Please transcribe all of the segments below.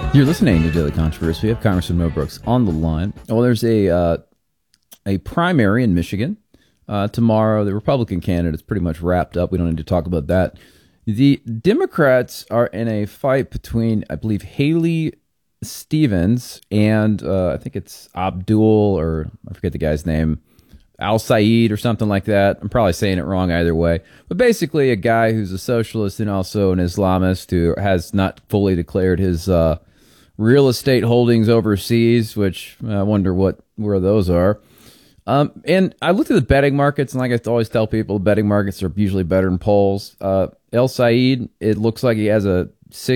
You're listening to Daily Controversy. We have Congressman Mo Brooks on the line. Well, there's a primary in Michigan tomorrow. The Republican candidate's pretty much wrapped up. We don't need to talk about that. The Democrats are in a fight between, I believe, Haley Stevens and I think it's Abdul, or I forget the guy's name, Al-Said or something like that. I'm probably saying it wrong either way. But basically a guy who's a socialist and also an Islamist who has not fully declared his real estate holdings overseas, which I wonder where those are. And I looked at the betting markets, and like I always tell people, betting markets are usually better than polls. El Said, it looks like he has a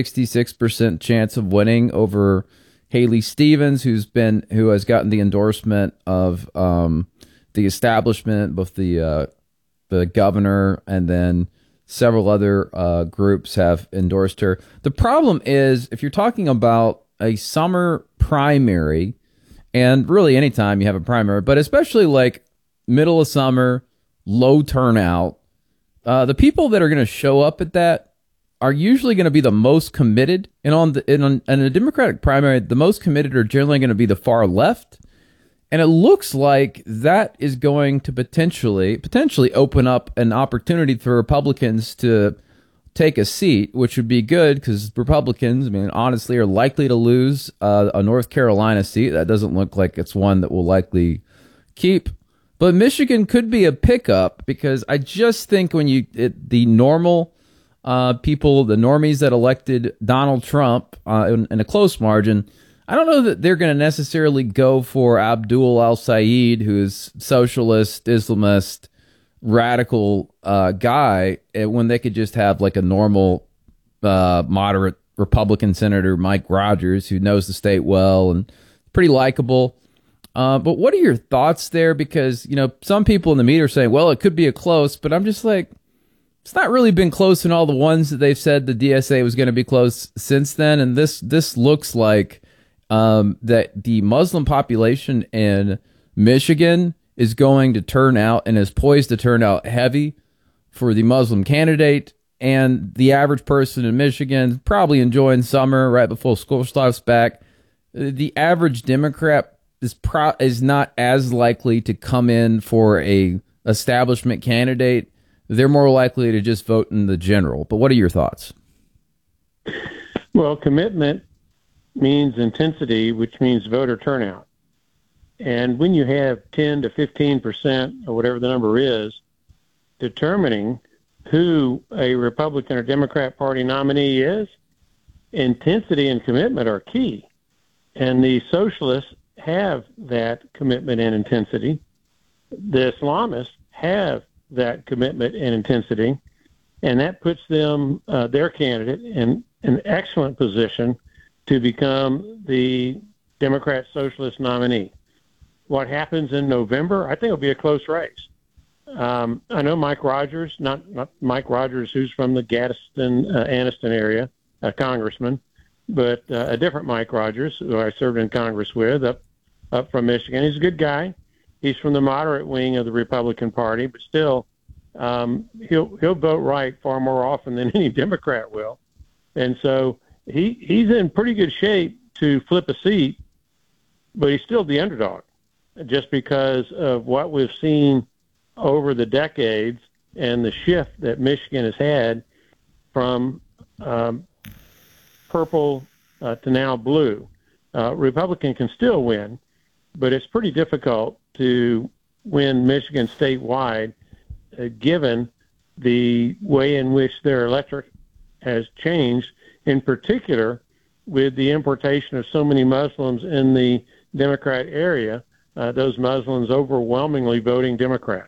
66% chance of winning over Haley Stevens, who has gotten the endorsement of the establishment, both the governor and then several other groups have endorsed her. The problem is, if you're talking about a summer primary, and really anytime you have a primary, but especially like middle of summer, low turnout, the people that are going to show up at that are usually going to be the most committed. And in a Democratic primary, the most committed are generally going to be the far left. And it looks like that is going to potentially open up an opportunity for Republicans to take a seat, which would be good because Republicans, I mean, honestly, are likely to lose a North Carolina seat. That doesn't look like it's one that will likely keep. But Michigan could be a pickup because I just think when the normal people, the normies that elected Donald Trump in a close margin, I don't know that they're going to necessarily go for Abdul Al-Said, who's socialist, Islamist, radical guy, when they could just have like a normal, moderate Republican Senator, Mike Rogers, who knows the state well and pretty likable. But what are your thoughts there? Because, some people in the media are saying, well, it could be a close, but I'm just like, it's not really been close in all the ones that they've said the DSA was going to be close since then. And this looks like that the Muslim population in Michigan is going to turn out and is poised to turn out heavy for the Muslim candidate. And the average person in Michigan probably enjoying summer right before school starts back. The average Democrat is not as likely to come in for a establishment candidate. They're more likely to just vote in the general. But what are your thoughts? Well, commitment means intensity, which means voter turnout. And when you have 10 to 15% or whatever the number is, determining who a Republican or Democrat Party nominee is, intensity and commitment are key. And the socialists have that commitment and intensity. The Islamists have that commitment and intensity. And that puts them, their candidate, in an excellent position to become the Democrat Socialist nominee. What happens in November, I think it'll be a close race. I know Mike Rogers, not Mike Rogers, who's from the Gadsden, Anniston area, a congressman, but a different Mike Rogers, who I served in Congress with, up from Michigan. He's a good guy. He's from the moderate wing of the Republican Party, but still, he'll vote right far more often than any Democrat will. And so he's in pretty good shape to flip a seat, but he's still the underdog just because of what we've seen over the decades and the shift that Michigan has had from purple to now blue. Republican can still win, but it's pretty difficult to win Michigan statewide given the way in which their electorate has changed, in particular with the importation of so many Muslims in the Democrat area, those Muslims overwhelmingly voting Democrat.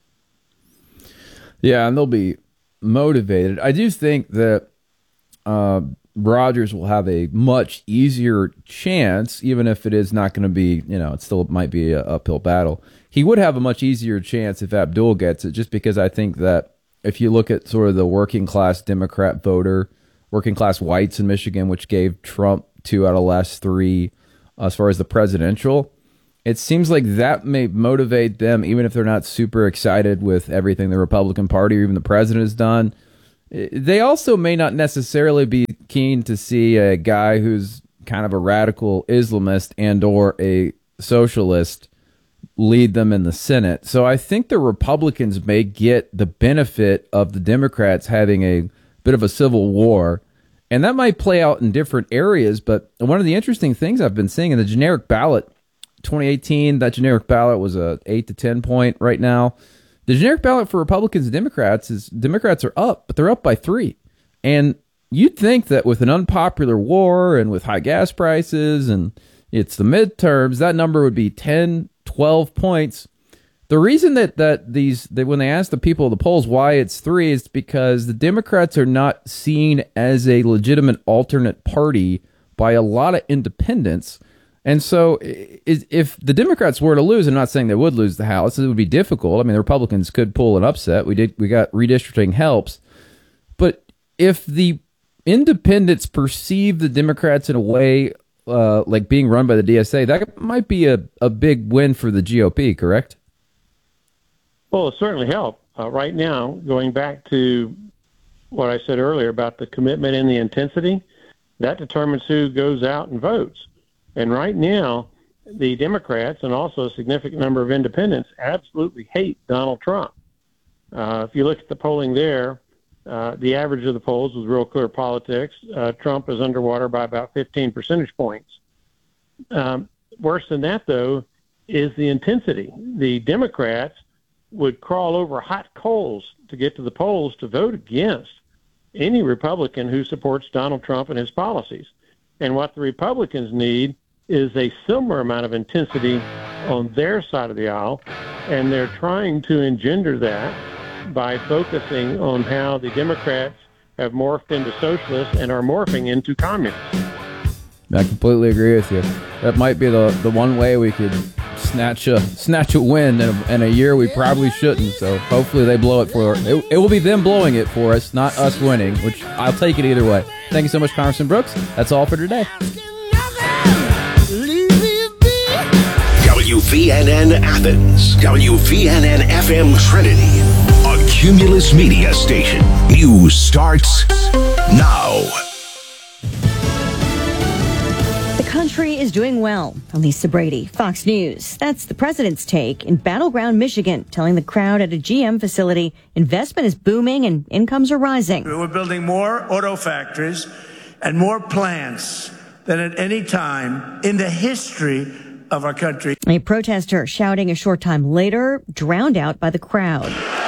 Yeah, and they'll be motivated. I do think that Rogers will have a much easier chance, even if it is not going to be, it still might be an uphill battle. He would have a much easier chance if Abdul gets it, just because I think that if you look at sort of the working class Democrat voter, working class whites in Michigan, which gave Trump 2 out of the last 3 as far as the presidential, it seems like that may motivate them, even if they're not super excited with everything the Republican Party or even the president has done. They also may not necessarily be keen to see a guy who's kind of a radical Islamist and or a socialist lead them in the Senate. So I think the Republicans may get the benefit of the Democrats having a bit of a civil war, and that might play out in different areas. But one of the interesting things I've been seeing in the generic ballot, 2018, that generic ballot was a 8 to 10 point right now. The generic ballot for Republicans and Democrats is Democrats are up, but they're up by 3. And you'd think that with an unpopular war and with high gas prices and it's the midterms, that number would be 10, 12 points. The reason that when they ask the people of the polls why it's 3 is because the Democrats are not seen as a legitimate alternate party by a lot of independents. And so if the Democrats were to lose, I'm not saying they would lose the House, it would be difficult. I mean, the Republicans could pull an upset. We got redistricting helps. But if the independents perceive the Democrats in a way like being run by the DSA, that might be a big win for the GOP, correct? Well, it certainly helped. Right now, going back to what I said earlier about the commitment and the intensity, that determines who goes out and votes. And right now, the Democrats and also a significant number of independents absolutely hate Donald Trump. If you look at the polling there, the average of the polls was Real Clear Politics. Trump is underwater by about 15 percentage points. Worse than that, though, is the intensity. The Democrats would crawl over hot coals to get to the polls to vote against any Republican who supports Donald Trump and his policies. And what the Republicans need is a similar amount of intensity on their side of the aisle, and they're trying to engender that by focusing on how the Democrats have morphed into socialists and are morphing into communists. I completely agree with you. That might be the one way we could snatch a win in a year we probably shouldn't. So hopefully they blow it for us. It will be them blowing it for us, not us winning, which I'll take it either way. Thank you so much, Congressman Brooks. That's all for today. WVNN Athens, WVNN FM Trinity, a Cumulus Media station. News starts now. The country is doing well. Elisa Brady, Fox News. That's the president's take in battleground Michigan, telling the crowd at a GM facility investment is booming and incomes are rising. We're building more auto factories and more plants than at any time in the history of our country. A protester shouting a short time later, drowned out by the crowd.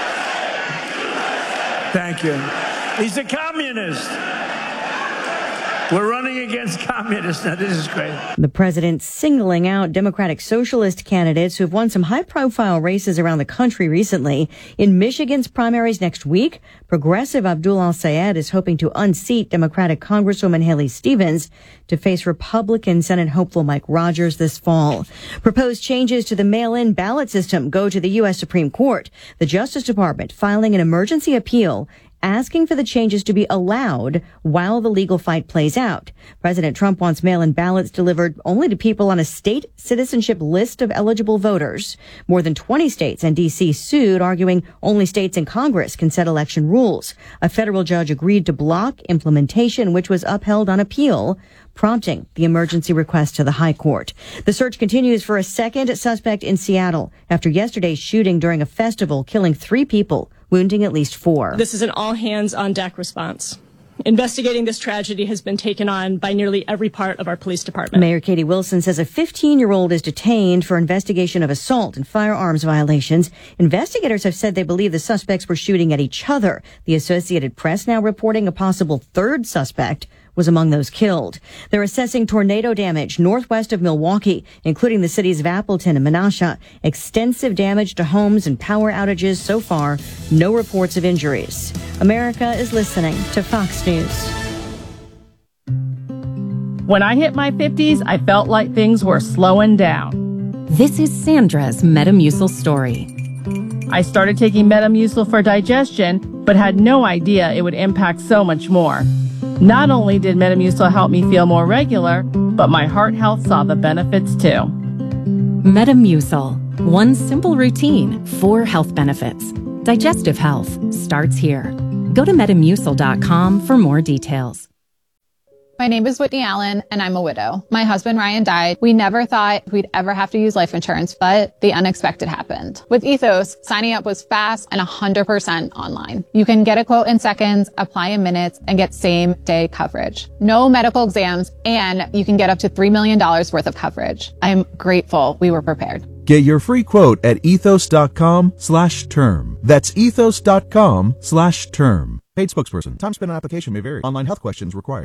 Thank you. He's a communist. We're running against communists now. This is great. The president singling out Democratic Socialist candidates who have won some high-profile races around the country recently. In Michigan's primaries next week, progressive Abdul Al-Sayed is hoping to unseat Democratic Congresswoman Haley Stevens to face Republican Senate hopeful Mike Rogers this fall. Proposed changes to the mail-in ballot system go to the U.S. Supreme Court. The Justice Department filing an emergency appeal asking for the changes to be allowed while the legal fight plays out. President Trump wants mail-in ballots delivered only to people on a state citizenship list of eligible voters. More than 20 states and D.C. sued, arguing only states and Congress can set election rules. A federal judge agreed to block implementation, which was upheld on appeal, prompting the emergency request to the High Court. The search continues for a second suspect in Seattle after yesterday's shooting during a festival, killing 3 people, wounding at least 4. This is an all-hands-on-deck response. Investigating this tragedy has been taken on by nearly every part of our police department. Mayor Katie Wilson says a 15-year-old is detained for investigation of assault and firearms violations. Investigators have said they believe the suspects were shooting at each other. The Associated Press now reporting a possible third suspect was among those killed. They're assessing tornado damage northwest of Milwaukee, including the cities of Appleton and Menasha. Extensive damage to homes and power outages so far. No reports of injuries. America is listening to Fox News. When I hit my 50s, I felt like things were slowing down. This is Sandra's Metamucil story. I started taking Metamucil for digestion, but had no idea it would impact so much more. Not only did Metamucil help me feel more regular, but my heart health saw the benefits too. Metamucil. One simple routine, 4 health benefits. Digestive health starts here. Go to Metamucil.com for more details. My name is Whitney Allen, and I'm a widow. My husband, Ryan, died. We never thought we'd ever have to use life insurance, but the unexpected happened. With Ethos, signing up was fast and 100% online. You can get a quote in seconds, apply in minutes, and get same-day coverage. No medical exams, and you can get up to $3 million worth of coverage. I'm grateful we were prepared. Get your free quote at ethos.com/term. That's ethos.com/term. Paid spokesperson. Time spent on application may vary. Online health questions required.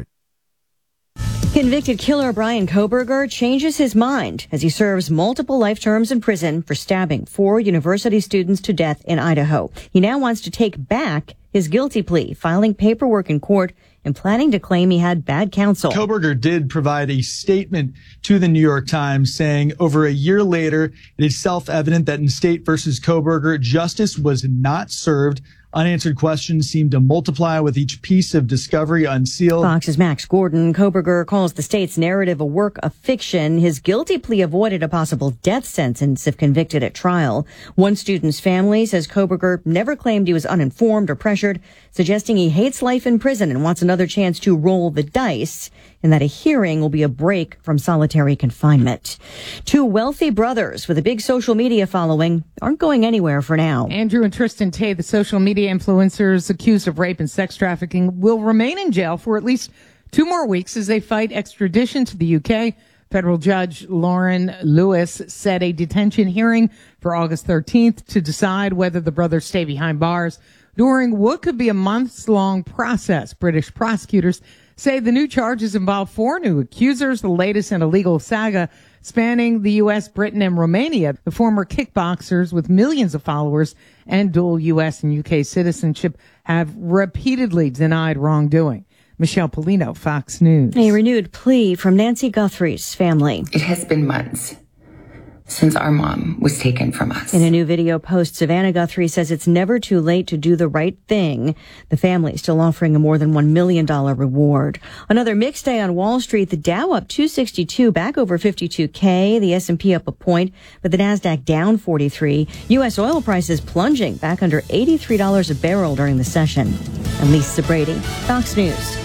Convicted killer Bryan Kohberger changes his mind as he serves multiple life terms in prison for stabbing 4 university students to death in Idaho. He now wants to take back his guilty plea, filing paperwork in court and planning to claim he had bad counsel. Kohberger did provide a statement to the New York Times saying over a year later, it is self-evident that in State versus Kohberger, justice was not served. Unanswered questions seem to multiply with each piece of discovery unsealed. Fox's Max Gordon. Kohberger calls the state's narrative a work of fiction. His guilty plea avoided a possible death sentence if convicted at trial. One student's family says Kohberger never claimed he was uninformed or pressured, suggesting he hates life in prison and wants another chance to roll the dice, and that a hearing will be a break from solitary confinement. 2 wealthy brothers with a big social media following aren't going anywhere for now. Andrew and Tristan Tay, the social media influencers accused of rape and sex trafficking, will remain in jail for at least 2 more weeks as they fight extradition to the UK. Federal Judge Lauren Lewis set a detention hearing for August 13th to decide whether the brothers stay behind bars during what could be a months-long process. British prosecutors say the new charges involve 4 new accusers, the latest in a legal saga spanning the U.S., Britain, and Romania. The former kickboxers with millions of followers and dual U.S. and U.K. citizenship have repeatedly denied wrongdoing. Michelle Polino, Fox News. A renewed plea from Nancy Guthrie's family. It has been months since our mom was taken from us. In a new video post, Savannah Guthrie says it's never too late to do the right thing. The family is still offering a more than $1 million reward. Another mixed day on Wall Street. The Dow up 262, back over 52K. The S&P up a point, but the Nasdaq down 43. U.S. oil prices plunging back under $83 a barrel during the session. I'm Lisa Brady, Fox News.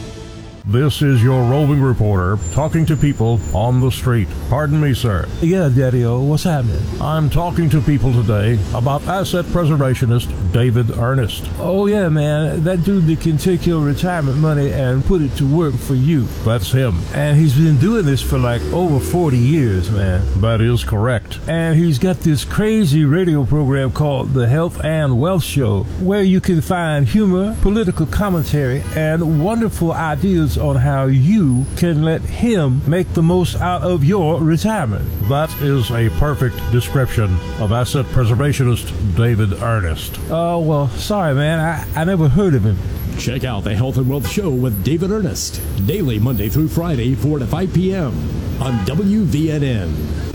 This is your roving reporter talking to people on the street. Pardon me, sir. Yeah, Daddy-O, what's happening? I'm talking to people today about asset preservationist David Ernest. Oh, yeah, man. That dude that can take your retirement money and put it to work for you. That's him. And he's been doing this for like over 40 years, man. That is correct. And he's got this crazy radio program called The Health and Wealth Show, where you can find humor, political commentary, and wonderful ideas on how you can let him make the most out of your retirement. That is a perfect description of asset preservationist David Ernest. Oh, well, sorry, man. I never heard of him. Check out the Health and Wealth Show with David Ernest, daily Monday through Friday, 4 to 5 p.m. on WVNN.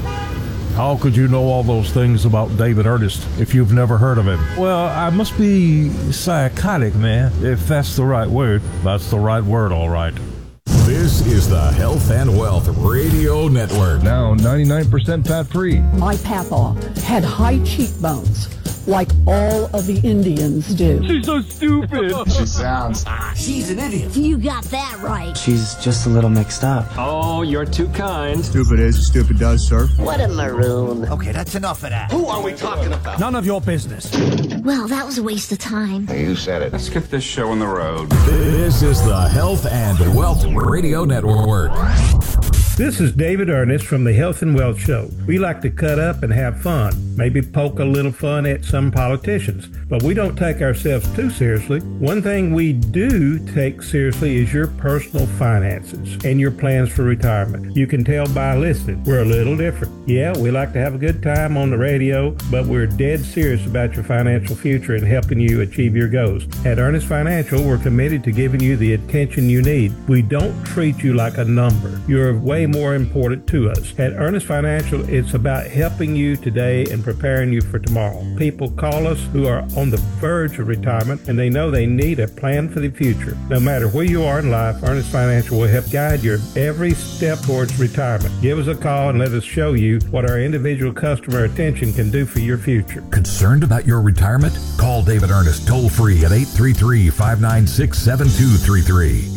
How could you know all those things about David Ernest if you've never heard of him? Well, I must be psychotic, man, if that's the right word. That's the right word, all right. This is the Health and Wealth Radio Network. Now 99% fat-free. My papa had high cheekbones, like all of the Indians do. She's so stupid. She sounds hot. She's an idiot. You got that right. She's just a little mixed up. Oh, you're too kind. Stupid is, stupid does, sir. What a maroon. Okay, that's enough of that. Who are we talking about? None of your business. Well, that was a waste of time. You said it. Let's get this show on the road. This is the Health and Wealth Radio Network. This is David Ernest from the Health and Wealth Show. We like to cut up and have fun, maybe poke a little fun at some politicians, but we don't take ourselves too seriously. One thing we do take seriously is your personal finances and your plans for retirement. You can tell by listening, we're a little different. Yeah, we like to have a good time on the radio, but we're dead serious about your financial future and helping you achieve your goals. At Ernest Financial, we're committed to giving you the attention you need. We don't treat you like a number. You're way more important to us. At Ernest Financial, it's about helping you today and preparing you for tomorrow. People call us who are on the verge of retirement, and they know they need a plan for the future. No matter where you are in life, Ernest Financial will help guide your every step towards retirement. Give us a call and let us show you what our individual customer attention can do for your future. Concerned about your retirement? Call David Ernest toll-free at 833-596-7233.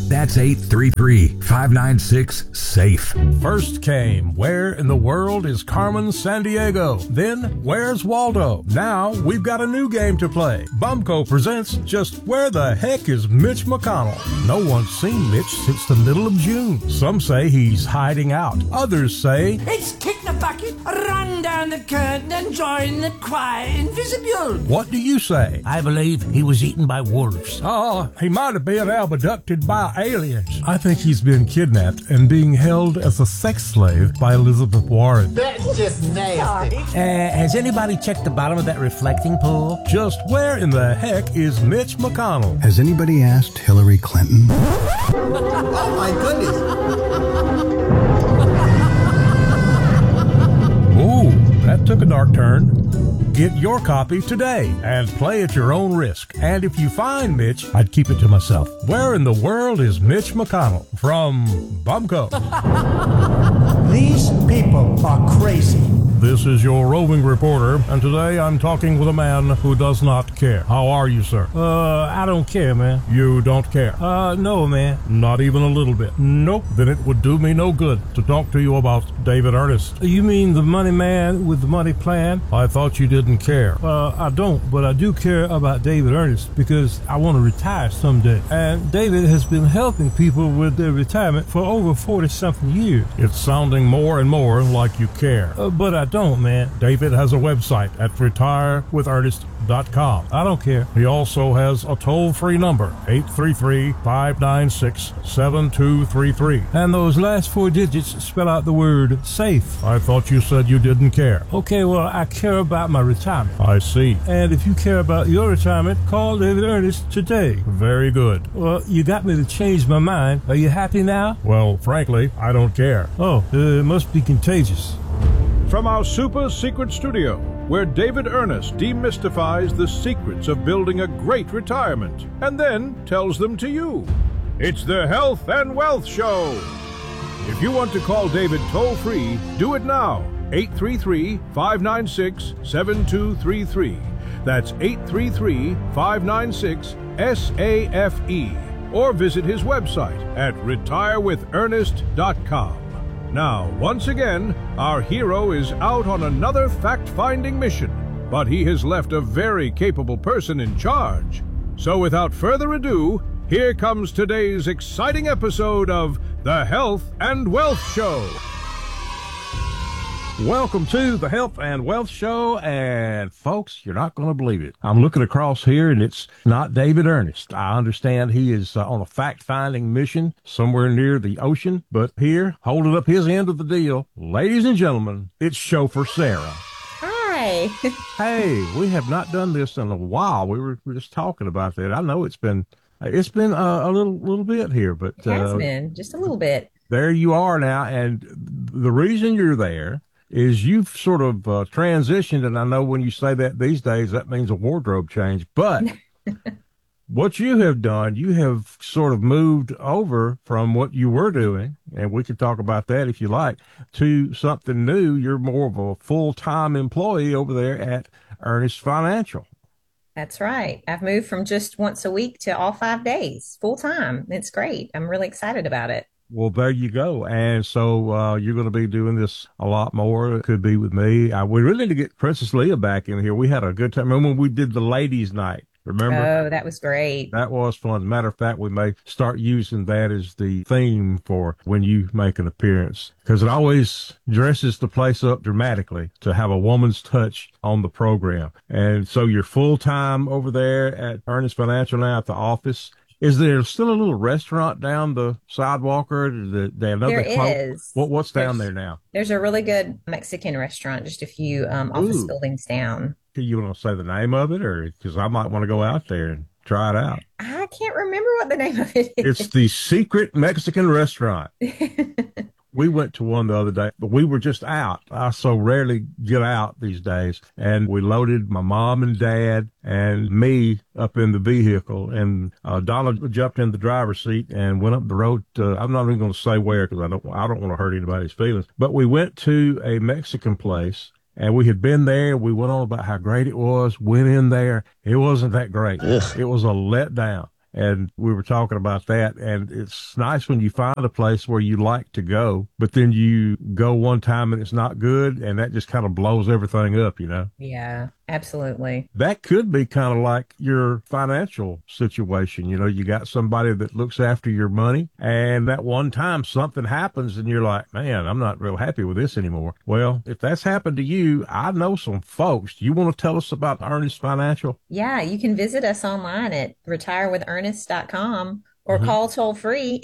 That's 833-596-SAFE. First came, where in the world is Carmen Sandiego? Then, where's Waldo? Now, we've got a new game to play. Bumco presents just where the heck is Mitch McConnell? No one's seen Mitch since the middle of June. Some say he's hiding out. Others say, it's kick the bucket, run down the curtain and join the choir invisible. What do you say? I believe he was eaten by wolves. Oh, he might have been abducted by aliens. I think he's been kidnapped and being held as a sex slave by Elizabeth Warren. That's just nasty. Has anybody checked the bottom of that reflecting pool? Just where in the heck is Mitch McConnell? Has anybody asked Hillary Clinton? Oh my goodness. Ooh, that took a dark turn. Get your copy today and play at your own risk. And if you find Mitch, I'd keep it to myself. Where in the world is Mitch McConnell? From Bumco. These people are crazy. This is your roving reporter, and today I'm talking with a man who does not care. How are you, sir? I don't care, man. You don't care? No, man. Not even a little bit? Nope. Then it would do me no good to talk to you about David Ernest. You mean the money man with the money plan? I thought you didn't care. I don't, but I do care about David Ernest because I want to retire someday. And David has been helping people with their retirement for over 40-something years. It's sounding more and more like you care. But I don't, man. David has a website at retirewithernest.com. I don't care. He also has a toll-free number, 833-596-7233. And those last 4 digits spell out the word SAFE. I thought you said you didn't care. Okay, well, I care about my retirement. I see. And if you care about your retirement, call David Ernest today. Very good. Well, you got me to change my mind. Are you happy now? Well, frankly, I don't care. Oh, it must be contagious. From our super secret studio, where David Ernest demystifies the secrets of building a great retirement and then tells them to you. It's the Health and Wealth Show. If you want to call David toll-free, do it now. 833-596-7233. That's 833-596-SAFE. Or visit his website at retirewithernest.com. Now, once again, our hero is out on another fact-finding mission, but he has left a very capable person in charge. So without further ado, here comes today's exciting episode of The Health and Wealth Show. Welcome to the Health and Wealth Show, and folks, you're not going to believe it. I'm looking across here, and it's not David Ernest. I understand he is on a fact-finding mission somewhere near the ocean, but here, holding up his end of the deal, ladies and gentlemen, it's chauffeur Sarah. Hi. Hey, we have not done this in a while. We were just talking about that. I know it's been a little bit here, but it has been just a little bit. There you are now, and the reason you're there is you've sort of transitioned, and I know when you say that these days, that means a wardrobe change, but what you have done, you have sort of moved over from what you were doing, and we could talk about that if you like, to something new. You're more of a full-time employee over there at Ernest Financial. That's right. I've moved from just once a week to all 5 days, full-time. It's great. I'm really excited about it. Well, there you go. And so you're going to be doing this a lot more. It could be with me. We really need to get Princess Leah back in here. We had a good time. Remember when we did the ladies' night? Remember? Oh, that was great. That was fun. As a matter of fact, we may start using that as the theme for when you make an appearance, because it always dresses the place up dramatically to have a woman's touch on the program. And so you're full-time over there at Ernest Financial now at the office. Is there still a little restaurant down the sidewalk, or there is? What's down there now? There's a really good Mexican restaurant just a few office buildings down. Do you want to say the name of it, or because I might want to go out there and try it out? I can't remember what the name of it is. It's the Secret Mexican Restaurant. We went to one the other day, but we were just out. I so rarely get out these days. And we loaded my mom and dad and me up in the vehicle. And Donna jumped in the driver's seat and went up the road to, I'm not even going to say where because I don't want to hurt anybody's feelings. But we went to a Mexican place. And we had been there. We went on about how great it was, went in there. It wasn't that great. Ugh. It was a letdown. And we were talking about that. And it's nice when you find a place where you like to go, but then you go one time and it's not good. And that just kind of blows everything up, Yeah, absolutely. That could be kind of like your financial situation. You got somebody that looks after your money, and that one time something happens and you're like, man, I'm not real happy with this anymore. Well, if that's happened to you, I know some folks. Do you want to tell us about Earnest Financial? Yeah, you can visit us online at retirewithernest.com or call toll free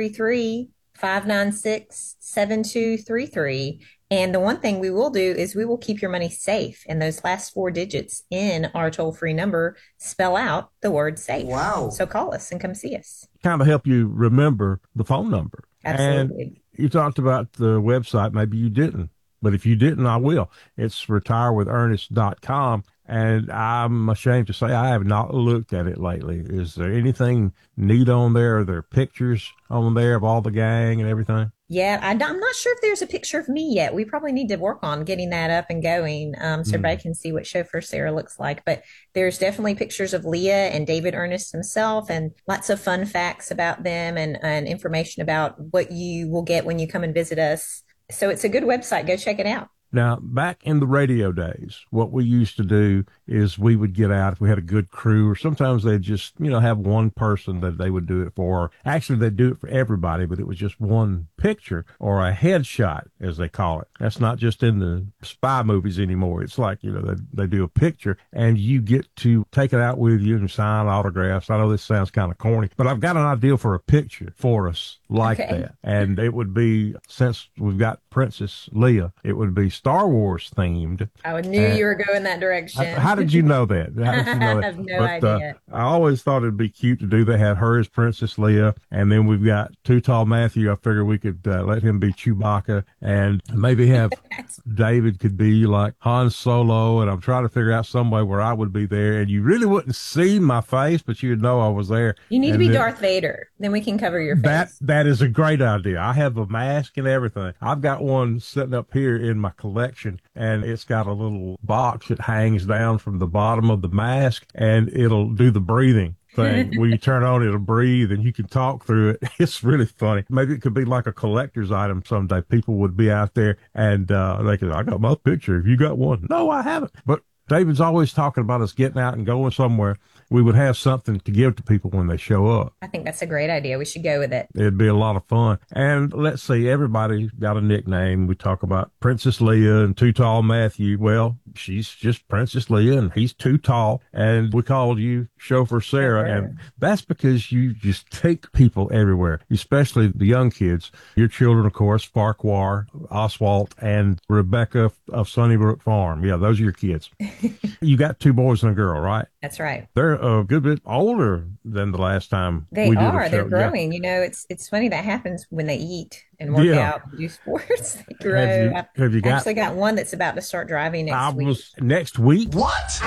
833-596-7233. And the one thing we will do is we will keep your money safe. And those last 4 digits in our toll-free number spell out the word safe. Wow. So call us and come see us. Kind of help you remember the phone number. Absolutely. And you talked about the website. Maybe you didn't. But if you didn't, I will. It's retirewithernest.com. And I'm ashamed to say I have not looked at it lately. Is there anything neat on there? Are there pictures on there of all the gang and everything? Yeah, I'm not sure if there's a picture of me yet. We probably need to work on getting that up and going so everybody can see what Chauffeur Sarah looks like. But there's definitely pictures of Leah and David Ernest himself and lots of fun facts about them and information about what you will get when you come and visit us. So it's a good website. Go check it out. Now, back in the radio days, what we used to do is we would get out if we had a good crew, or sometimes they'd just, have one person that they would do it for. Actually, they'd do it for everybody, but it was just one picture or a headshot, as they call it. That's not just in the spy movies anymore. It's like, they do a picture and you get to take it out with you and sign autographs. I know this sounds kind of corny, but I've got an idea for a picture for us like that. And it would be, since we've got Princess Leia, it would be Star Wars themed. I knew you were going that direction. How did you know that? I have no idea. I always thought it'd be cute to do that. Have her as Princess Leia, and then we've got Too Tall Matthew. I figure we could let him be Chewbacca, and maybe have David could be like Han Solo. And I'm trying to figure out some way where I would be there, and you really wouldn't see my face, but you'd know I was there. You need to be Darth Vader. Then we can cover your face. That is a great idea. I have a mask and everything. I've got one sitting up here in my collection, and it's got a little box that hangs down from the bottom of the mask, and it'll do the breathing thing. When you turn on, it'll breathe and you can talk through it. It's really funny. Maybe it could be like a collector's item someday. People would be out there and they could, I got my picture. Have you got one? No, I haven't. But David's always talking about us getting out and going somewhere. We would have something to give to people when they show up. I think that's a great idea. We should go with it. It'd be a lot of fun. And let's see, everybody got a nickname. We talk about Princess Leia and Too Tall Matthew. Well, she's just Princess Leia and he's too tall. And we called you Chauffeur Sarah. And that's because you just take people everywhere, especially the young kids. Your children, of course, Farquhar, Oswald, and Rebecca of Sunnybrook Farm. Yeah, those are your kids. You got 2 boys and a girl, right? That's right. They're a good bit older than the last time they we did are. a show. They're growing. Yeah. It's funny that happens when they eat and work out and do sports. They grow. Have you actually got one that's about to start driving next week. Next week? What?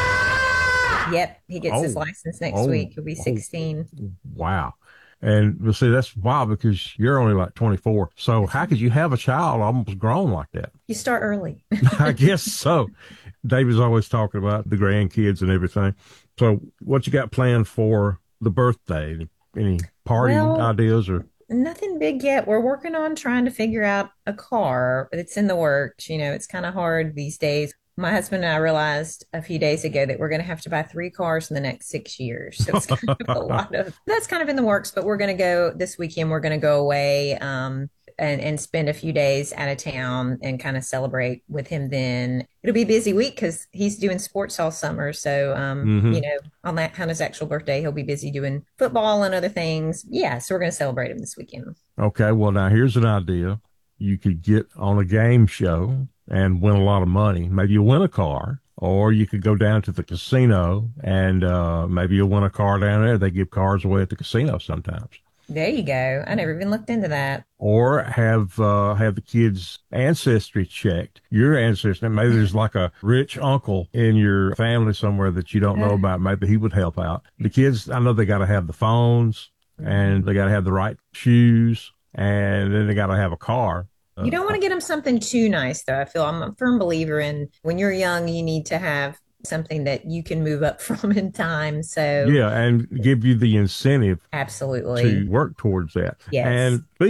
Yep. He gets his license next week. He'll be 16. Wow. And we'll see, that's wild because you're only like 24. So how could you have a child almost grown like that? You start early. I guess so. David's always talking about the grandkids and everything. So what you got planned for the birthday? Any party ideas or? Nothing big yet. We're working on trying to figure out a car. It's in the works. It's kind of hard these days. My husband and I realized a few days ago that we're going to have to buy 3 cars in the next 6 years. So it's kind of a lot of, that's kind of in the works, but we're going to go this weekend. We're going to go away, and spend a few days out of town and kind of celebrate with him then. It'll be a busy week because he's doing sports all summer. So, on that Hannah's actual birthday, he'll be busy doing football and other things. Yeah. So we're going to celebrate him this weekend. Okay. Well, now here's an idea. You could get on a game show and win a lot of money. Maybe you win a car, or you could go down to the casino and maybe you'll win a car down there. They give cars away at the casino sometimes. There you go. I never even looked into that. Or have the kids' ancestry checked. Your ancestry. Maybe there's like a rich uncle in your family somewhere that you don't know about. Maybe he would help out. The kids, I know they got to have the phones and they got to have the right shoes, and then they got to have a car. You don't want to get them something too nice, though. I feel I'm a firm believer in when you're young, you need to have something that you can move up from in time. So Yeah, and give you the incentive absolutely to work towards that. Yes. And be